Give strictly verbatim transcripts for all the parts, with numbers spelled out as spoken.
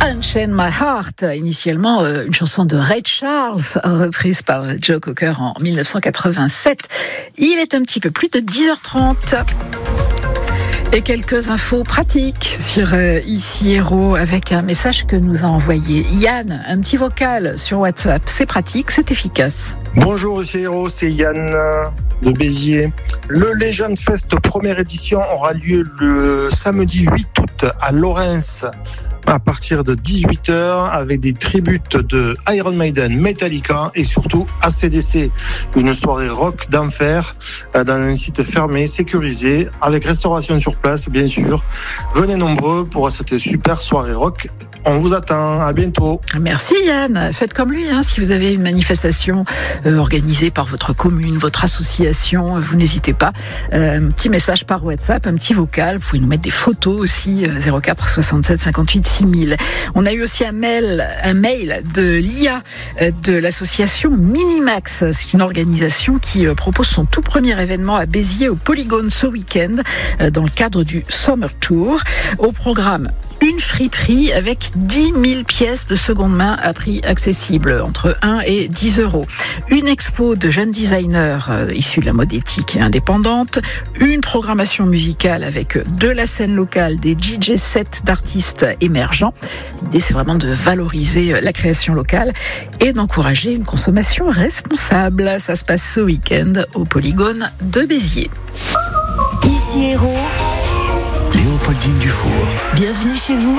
Unchain My Heart, initialement euh, une chanson de Ray Charles, reprise par Joe Cocker en dix-neuf cent quatre-vingt-sept. Il est un petit peu plus de dix heures trente. Et quelques infos pratiques sur euh, Ici Héros avec un message que nous a envoyé Yann, un petit vocal sur WhatsApp. C'est pratique, c'est efficace. Bonjour Ici Héros, c'est Yann de Béziers. Le Legend Fest première édition aura lieu le samedi huit août à Lorentz à partir de dix-huit heures avec des tributes de Iron Maiden, Metallica et surtout A C D C. Une soirée rock d'enfer dans un site fermé, sécurisé, avec restauration sur place bien sûr. Venez nombreux pour cette super soirée rock. On vous attend, à bientôt. Merci Yann, faites comme lui, hein, si vous avez une manifestation euh, organisée par votre commune, votre association, vous n'hésitez pas. Euh, un petit message par WhatsApp, un petit vocal, vous pouvez nous mettre des photos aussi, euh, zéro quatre soixante-sept cinquante-huit six mille. On a eu aussi un mail, un mail de l'I A euh, de l'association Minimax. C'est une organisation qui euh, propose son tout premier événement à Béziers au Polygone ce week-end euh, dans le cadre du Summer Tour. Au programme, une friperie avec dix mille pièces de seconde main à prix accessible, entre un et dix euros. Une expo de jeunes designers euh, issus de la mode éthique et indépendante. Une programmation musicale avec de la scène locale, des D J sets d'artistes émergents. L'idée, c'est vraiment de valoriser la création locale et d'encourager une consommation responsable. Ça se passe ce week-end au Polygone de Béziers. Ici Héros, Léopoldine Dufour. Bienvenue chez vous.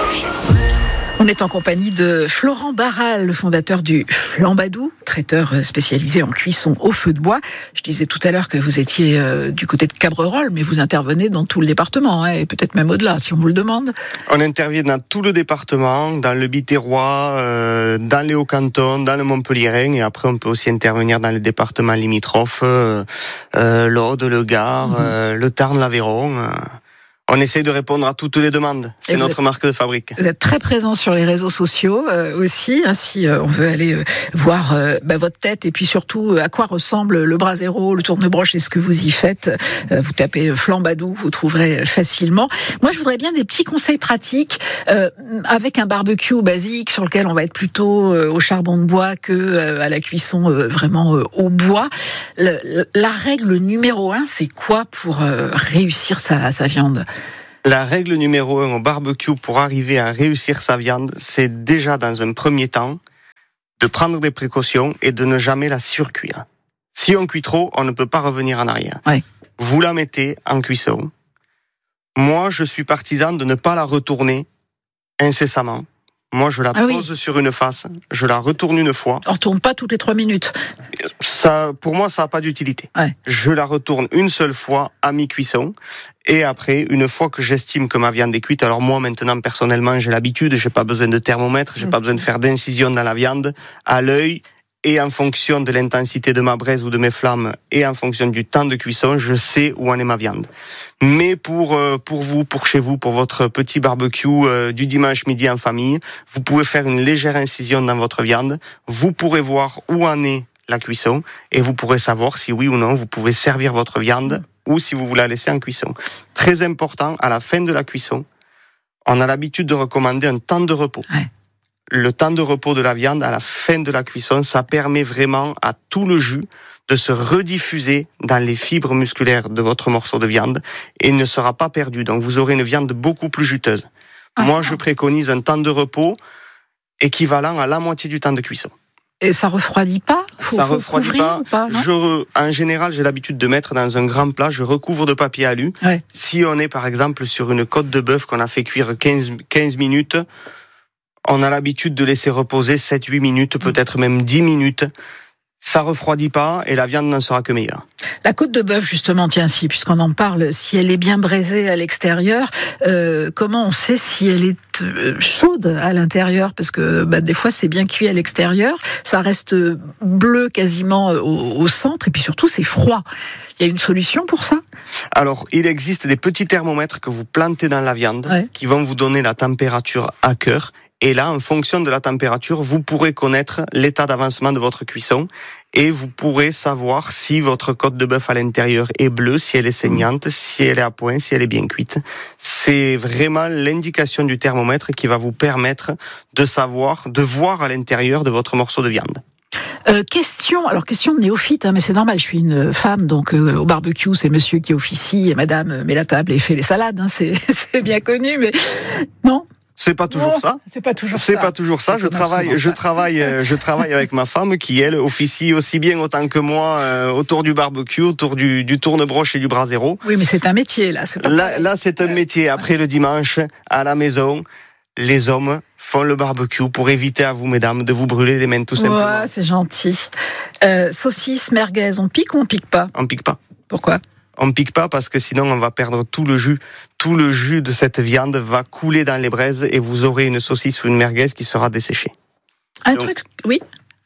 On est en compagnie de Florent Barral, le fondateur du Flambadou, traiteur spécialisé en cuisson au feu de bois. Je disais tout à l'heure que vous étiez euh, du côté de Cabrerols, mais vous intervenez dans tout le département, hein, et peut-être même au-delà, si on vous le demande. On intervient dans tout le département, dans le Biterrois, euh, dans les Hauts-Cantons, dans le Montpellierin, et après on peut aussi intervenir dans les départements limitrophes, euh, euh, l'Aude, le Gard, mmh. euh, le Tarn, l'Aveyron. Euh. On essaye de répondre à toutes les demandes. C'est notre êtes, marque de fabrique. Vous êtes très présent sur les réseaux sociaux euh, aussi, hein, si euh, on veut aller euh, voir euh, bah, votre tête et puis surtout euh, à quoi ressemble le brasero, le tournebroche et ce que vous y faites. Euh, vous tapez euh, Flambadou, vous trouverez facilement. Moi, je voudrais bien des petits conseils pratiques euh, avec un barbecue basique sur lequel on va être plutôt euh, au charbon de bois que euh, à la cuisson euh, vraiment euh, au bois. Le, la règle numéro un, c'est quoi pour euh, réussir sa, sa viande ? La règle numéro un au barbecue pour arriver à réussir sa viande, c'est déjà dans un premier temps de prendre des précautions et de ne jamais la surcuire. Si on cuit trop, on ne peut pas revenir en arrière. Ouais. Vous la mettez en cuisson. Moi, je suis partisan de ne pas la retourner incessamment. Moi, je la ah pose oui. sur une face, je la retourne une fois. On ne retourne pas toutes les trois minutes. Ça, pour moi, ça n'a pas d'utilité. Ouais. Je la retourne une seule fois à mi-cuisson. Et après, une fois que j'estime que ma viande est cuite, alors moi, maintenant, personnellement, j'ai l'habitude, j'ai pas besoin de thermomètre, j'ai mmh. pas besoin de faire d'incision dans la viande, à l'œil, et en fonction de l'intensité de ma braise ou de mes flammes, et en fonction du temps de cuisson, je sais où en est ma viande. Mais pour, euh, pour vous, pour chez vous, pour votre petit barbecue euh, du dimanche midi en famille, vous pouvez faire une légère incision dans votre viande, vous pourrez voir où en est la cuisson, et vous pourrez savoir si oui ou non vous pouvez servir votre viande, ou si vous voulez la laisser en cuisson. Très important, à la fin de la cuisson, on a l'habitude de recommander un temps de repos. Ouais. Le temps de repos de la viande à la fin de la cuisson, ça permet vraiment à tout le jus de se rediffuser dans les fibres musculaires de votre morceau de viande et ne sera pas perdu. Donc vous aurez une viande beaucoup plus juteuse. Ah. Moi, je préconise un temps de repos équivalent à la moitié du temps de cuisson. Et ça refroidit pas ? Faut, ça faut refroidit pas. pas je, en général, j'ai l'habitude de mettre dans un grand plat, je recouvre de papier alu. Ouais. Si on est par exemple sur une côte de bœuf qu'on a fait cuire quinze, quinze minutes, on a l'habitude de laisser reposer sept huit minutes, peut-être même dix minutes. Ça refroidit pas et la viande n'en sera que meilleure. La côte de bœuf, justement, tiens, si, puisqu'on en parle, si elle est bien braisée à l'extérieur, euh, comment on sait si elle est euh, chaude à l'intérieur ? Parce que bah, des fois, c'est bien cuit à l'extérieur, ça reste bleu quasiment au, au centre, et puis surtout, c'est froid. Il y a une solution pour ça ? Alors, il existe des petits thermomètres que vous plantez dans la viande, ouais. qui vont vous donner la température à cœur. Et là, en fonction de la température, vous pourrez connaître l'état d'avancement de votre cuisson et vous pourrez savoir si votre côte de bœuf à l'intérieur est bleue, si elle est saignante, si elle est à point, si elle est bien cuite. C'est vraiment l'indication du thermomètre qui va vous permettre de savoir, de voir à l'intérieur de votre morceau de viande. Euh, question, alors question de néophyte, hein, mais c'est normal, je suis une femme, donc euh, au barbecue, c'est monsieur qui officie et madame met la table et fait les salades, hein, c'est, c'est bien connu, mais non. C'est pas toujours non, ça. C'est pas toujours c'est ça. C'est pas toujours ça. C'est je travaille, je ça. travaille, je travaille avec ma femme qui elle officie aussi bien autant que moi euh, autour du barbecue, autour du, du tourne-broche et du brasero. Oui, mais c'est un métier là. C'est pas là, là, c'est un métier. Après le dimanche, à la maison, les hommes font le barbecue pour éviter à vous, mesdames, de vous brûler les mains tout simplement. Ouais, c'est gentil. Euh, saucisse, merguez, on pique ou on pique pas ? On pique pas. Pourquoi ? On ne pique pas parce que sinon on va perdre tout le jus. Tout le jus de cette viande va couler dans les braises et vous aurez une saucisse ou une merguez qui sera desséchée. Un Donc, truc, oui.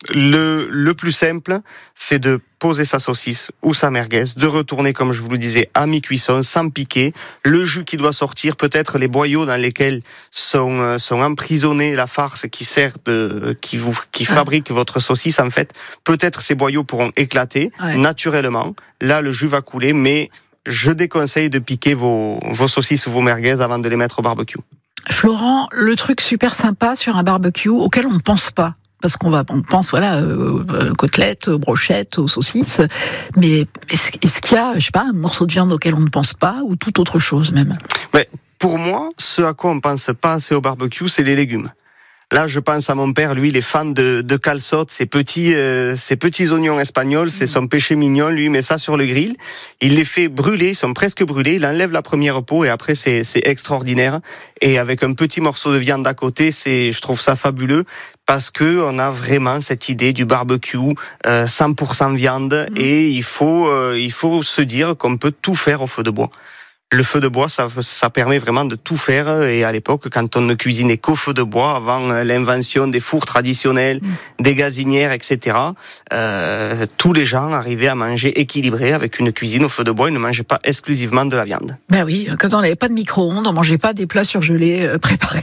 Le, le plus simple, c'est de poser sa saucisse ou sa merguez, de retourner, comme je vous le disais, à mi-cuisson, sans piquer. Le jus qui doit sortir, peut-être les boyaux dans lesquels sont, sont emprisonnés la farce qui sert de, qui vous, qui fabrique votre saucisse, en fait. Peut-être ces boyaux pourront éclater, ouais, naturellement. Là, le jus va couler, mais je déconseille de piquer vos, vos saucisses ou vos merguez avant de les mettre au barbecue. Florent, le truc super sympa sur un barbecue auquel on ne pense pas. Parce qu'on va, on pense, voilà, euh, euh, côtelettes, brochettes, aux saucisses. Mais est-ce, est-ce qu'il y a, je sais pas, un morceau de viande auquel on ne pense pas, ou toute autre chose même ? Mais pour moi, ce à quoi on pense pas assez au barbecue, c'est les légumes. Là, je pense à mon père, lui, il est fan de, de calçotte, ces petits, euh, ces petits oignons espagnols, c'est son péché mignon, lui, il met ça sur le grill, il les fait brûler, ils sont presque brûlés, il enlève la première peau et après c'est, c'est extraordinaire. Et avec un petit morceau de viande à côté, c'est, je trouve ça fabuleux parce que on a vraiment cette idée du barbecue, euh, cent pour cent viande, mmh. et il faut, euh, il faut se dire qu'on peut tout faire au feu de bois. Le feu de bois, ça, ça permet vraiment de tout faire. Et à l'époque, quand on ne cuisinait qu'au feu de bois, avant l'invention des fours traditionnels, mmh. des gazinières, et cetera, euh, tous les gens arrivaient à manger équilibré avec une cuisine au feu de bois. Ils ne mangeaient pas exclusivement de la viande. Ben oui, quand on n'avait pas de micro-ondes, on mangeait pas des plats surgelés euh, préparés.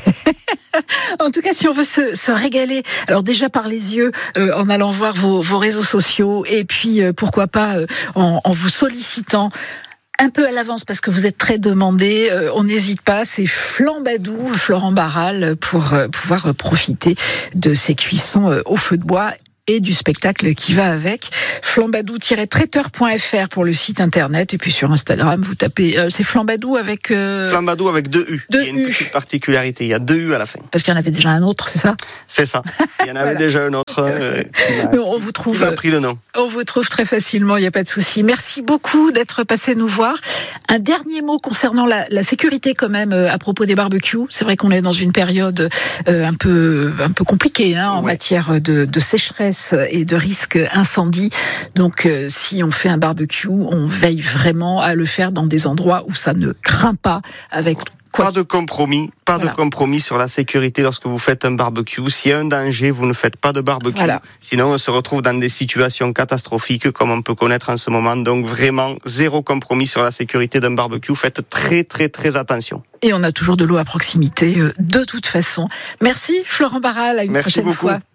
En tout cas, si on veut se, se régaler, alors déjà par les yeux, euh, en allant voir vos, vos réseaux sociaux, et puis euh, pourquoi pas euh, en, en vous sollicitant un peu à l'avance parce que vous êtes très demandé, euh, on n'hésite pas, c'est Flambadou, Florent Barral, pour euh, pouvoir profiter de ces cuissons euh, au feu de bois et du spectacle qui va avec. flambadou tiret traiteur point f r pour le site internet, et puis sur Instagram, vous tapez, euh, c'est Flambadou avec... Euh... Flambadou avec deux U. Deux il y a une U. petite particularité, il y a deux U à la fin. Parce qu'il y en avait déjà un autre, c'est ça ? C'est ça. Il y en avait voilà. déjà un autre euh, qui, m'a, on vous trouve, qui m'a pris le nom. On vous trouve très facilement, il n'y a pas de souci. Merci beaucoup d'être passé nous voir. Un dernier mot concernant la, la sécurité quand même à propos des barbecues. C'est vrai qu'on est dans une période euh, un peu un peu compliquée hein, en ouais. matière de, de sécheresse et de risque incendie. Donc, euh, si on fait un barbecue, on veille vraiment à le faire dans des endroits où ça ne craint pas avec... Pas de compromis, pas voilà. de compromis sur la sécurité lorsque vous faites un barbecue. S'il y a un danger, vous ne faites pas de barbecue. Voilà. Sinon, on se retrouve dans des situations catastrophiques comme on peut connaître en ce moment. Donc vraiment, zéro compromis sur la sécurité d'un barbecue. Faites très, très, très attention. Et on a toujours de l'eau à proximité, de toute façon. Merci Florent Barral, à une Merci prochaine beaucoup. fois.